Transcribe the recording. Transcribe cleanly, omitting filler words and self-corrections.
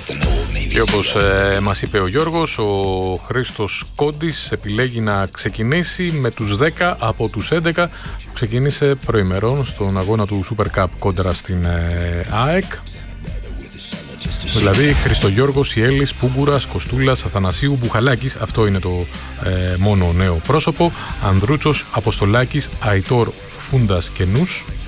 Και όπως μας είπε ο Γιώργος, ο Χρήστος Κόντης επιλέγει να ξεκινήσει με τους 10 από τους 11 που ξεκίνησε προημερών στον αγώνα του Super Cup κόντρα στην ΑΕΚ. Δηλαδή Χριστογιώργος, Ιέλης, Πούγκουρας, Κοστούλας, Αθανασίου, Μπουχαλάκης, αυτό είναι το μόνο νέο πρόσωπο, Ανδρούτσος, Αποστολάκης, Αϊτόρ, Φούντας και Νους,